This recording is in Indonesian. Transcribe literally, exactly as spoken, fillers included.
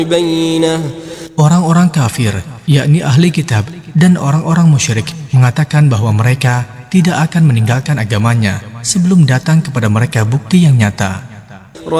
بينة. Orang-orang kafir, yakni ahli kitab dan orang-orang musyrik, mengatakan bahwa mereka tidak akan meninggalkan agamanya sebelum datang kepada mereka bukti yang nyata.